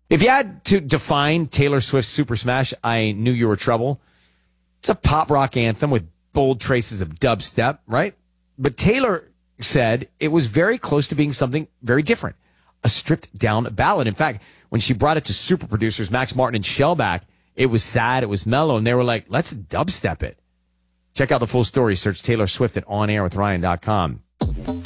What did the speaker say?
If you had to define Taylor Swift's Super Smash, I Knew You Were Trouble, it's a pop rock anthem with bold traces of dubstep, right? But Taylor said it was very close to being something very different, a stripped down ballad. In fact, when she brought it to super producers, Max Martin and Shellback, it was sad, it was mellow, and they were like, let's dubstep it. Check out the full story. Search Taylor Swift at onairwithryan.com.